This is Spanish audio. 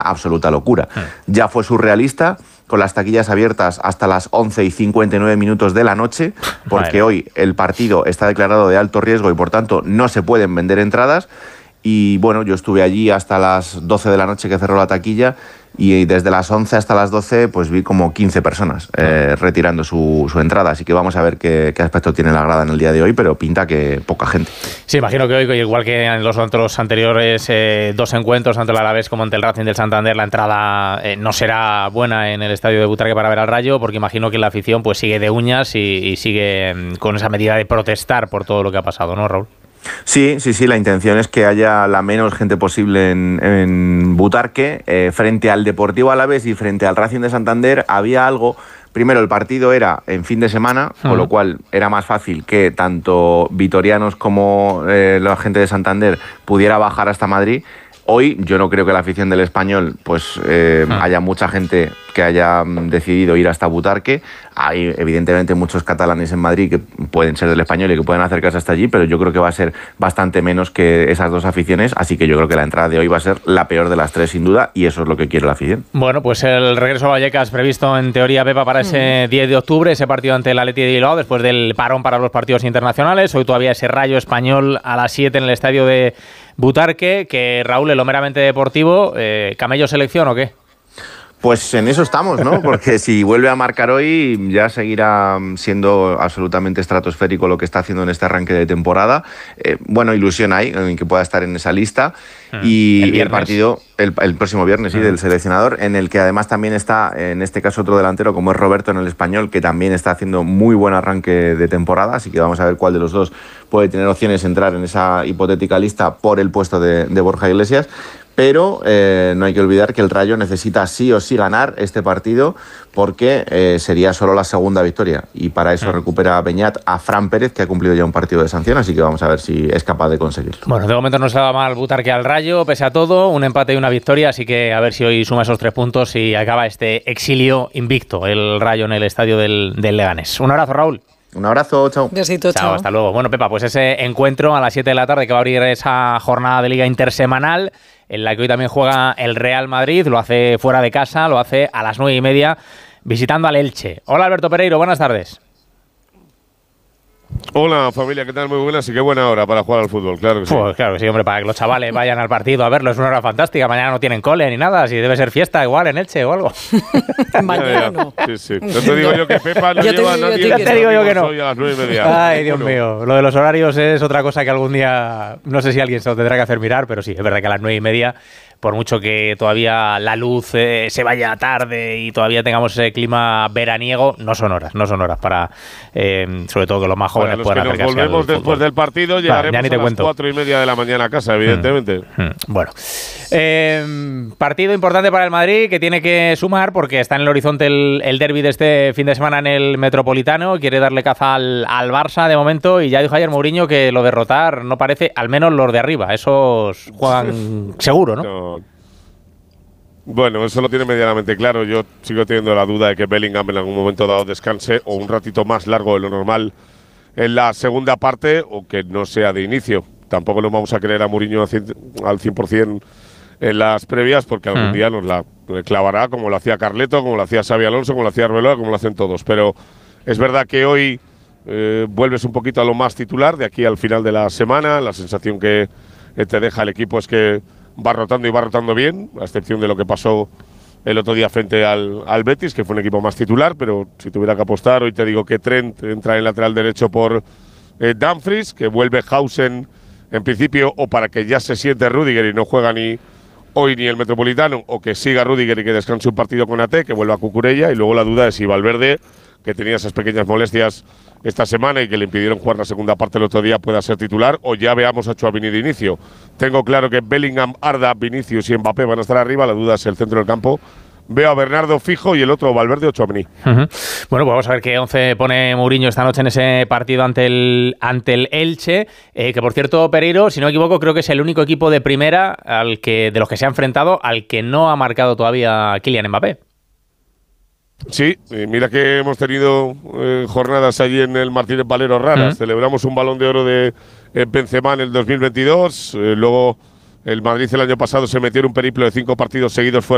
absoluta locura. Ya fue surrealista, con las taquillas abiertas hasta las 11:59 de la noche, porque hoy el partido está declarado de alto riesgo y por tanto no se pueden vender entradas. Y bueno, yo estuve allí hasta las 12 de la noche que cerró la taquilla, y desde las 11 hasta las 12 pues vi como 15 personas retirando su entrada. Así que vamos a ver qué aspecto tiene la grada en el día de hoy, pero pinta que poca gente. Sí, imagino que hoy, igual que en los otros anteriores dos encuentros, tanto el Alavés como ante el Racing del Santander, la entrada no será buena en el estadio de Butarque para ver al Rayo, porque imagino que la afición pues sigue de uñas y sigue con esa medida de protestar por todo lo que ha pasado, ¿no, Raúl? Sí, la intención es que haya la menos gente posible en Butarque. Frente al Deportivo Alavés y frente al Racing de Santander había algo. Primero, el partido era en fin de semana, con lo cual era más fácil que tanto vitorianos como la gente de Santander pudiera bajar hasta Madrid. Hoy yo no creo que la afición del Español pues haya mucha gente que haya decidido ir hasta Butarque. Hay evidentemente muchos catalanes en Madrid que pueden ser del Español y que pueden acercarse hasta allí, pero yo creo que va a ser bastante menos que esas dos aficiones, así que yo creo que la entrada de hoy va a ser la peor de las tres sin duda, y eso es lo que quiere la afición. Bueno, pues el regreso a Vallecas previsto en teoría, Pepa, para ese 10 de octubre, ese partido ante el Athletic de Bilbao, después del parón para los partidos internacionales. Hoy todavía ese Rayo Español a las 7 en el estadio de Butarque, que Raúl, en lo meramente deportivo, ¿camello selección o qué? Pues en eso estamos, ¿no? Porque si vuelve a marcar hoy, ya seguirá siendo absolutamente estratosférico lo que está haciendo en este arranque de temporada. Bueno, ilusión hay en que pueda estar en esa lista. Y el partido, el próximo viernes, sí, del seleccionador, en el que además también está, en este caso, otro delantero como es Roberto en el Español, que también está haciendo muy buen arranque de temporada. Así que vamos a ver cuál de los dos puede tener opciones de entrar en esa hipotética lista por el puesto de Borja Iglesias. Pero no hay que olvidar que el Rayo necesita sí o sí ganar este partido, porque sería solo la segunda victoria, y para eso recupera Beñat a Fran Pérez, que ha cumplido ya un partido de sanción, así que vamos a ver si es capaz de conseguirlo. Bueno, de momento no se va mal Butarque al Rayo, pese a todo, un empate y una victoria, así que a ver si hoy suma esos 3 puntos y acaba este exilio invicto, el Rayo en el estadio del Leganés. Un abrazo, Raúl. Un abrazo, chao. Besito, chao. Hasta luego. Bueno, Pepa, pues ese encuentro a las 7 de la tarde que va a abrir esa jornada de Liga Intersemanal, en la que hoy también juega el Real Madrid, lo hace fuera de casa, lo hace a las 9:30, visitando al Elche. Hola, Alberto Pereiro, buenas tardes. Hola, familia, ¿qué tal? Muy buenas y qué buena hora para jugar al fútbol, claro que sí. Pues claro que sí, hombre, para que los chavales vayan al partido a verlo, es una hora fantástica. Mañana no tienen cole ni nada, si debe ser fiesta igual en Elche o algo. Mañana no. Sí. No te digo yo que Pepa no lleva a nadie. Ya te digo yo que no. Hoy a las 9:30. Ay, Dios mío. Lo de los horarios es otra cosa que algún día, no sé si alguien se lo tendrá que hacer mirar, pero sí, es verdad que a las 9:30, por mucho que todavía la luz se vaya tarde y todavía tengamos ese clima veraniego, no son horas para, sobre todo que los más jóvenes puedan acercarse. Nos volvemos después del partido, llegaremos a las 4:30 de la mañana a casa, evidentemente. Bueno, partido importante para el Madrid, que tiene que sumar porque está en el horizonte el derbi de este fin de semana en el Metropolitano. Quiere darle caza al Barça de momento, y ya dijo ayer Mourinho que lo derrotar no parece, al menos los de arriba, esos juegan seguro, ¿no? Bueno, eso lo tiene medianamente claro. Yo sigo teniendo la duda de que Bellingham en algún momento dado descanse o un ratito más largo de lo normal en la segunda parte, o que no sea de inicio. Tampoco nos vamos a creer a Mourinho al 100% en las previas, porque algún día nos la clavará, como lo hacía Carleto, como lo hacía Xabi Alonso, como lo hacía Arbeloa, como lo hacen todos. Pero es verdad que hoy vuelves un poquito a lo más titular de aquí al final de la semana. La sensación que te deja el equipo es que va rotando y va rotando bien, a excepción de lo que pasó el otro día frente al Betis, que fue un equipo más titular. Pero si tuviera que apostar, hoy te digo que Trent entra en lateral derecho por Dumfries, que vuelve Hausen en principio, o para que ya se siente Rüdiger y no juega ni hoy ni el Metropolitano, o que siga Rüdiger y que descanse un partido con AT, que vuelva a Cucurella. Y luego la duda es si Valverde, que tenía esas pequeñas molestias esta semana y que le impidieron jugar la segunda parte el otro día, pueda ser titular, o ya veamos a Tchouaméni de inicio. Tengo claro que Bellingham, Arda, Vinicius y Mbappé van a estar arriba. La duda es el centro del campo. Veo a Bernardo fijo y el otro Valverde o Tchouaméni. Bueno, pues vamos a ver qué 11 pone Mourinho esta noche en ese partido ante el Elche, que por cierto, Pereiro, si no me equivoco, creo que es el único equipo de primera de los que se ha enfrentado al que no ha marcado todavía Kylian Mbappé. Sí, mira que hemos tenido jornadas allí en el Martínez Valero raras. Celebramos un Balón de Oro de Benzema en el 2022. Luego el Madrid el año pasado se metió en un periplo de 5 partidos seguidos fuera